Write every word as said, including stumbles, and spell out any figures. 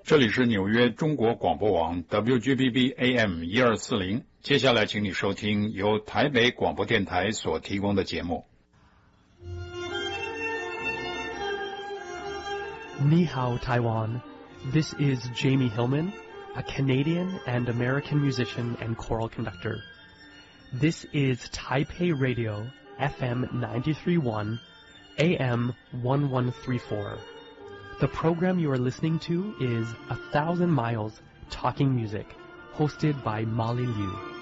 这里是纽约中国广播网 W G B B A M 一二四零，接下来请你收听由台北广播电台所提供的节目。 Ni hao, Taiwan. This is Jamie Hillman, a Canadian and American musician and choral conductor. This is Taipei Radio, F M ninety-three point one, A M eleven thirty-four. The program you are listening to is A Thousand Miles Talking Music, hosted by Molly Liu.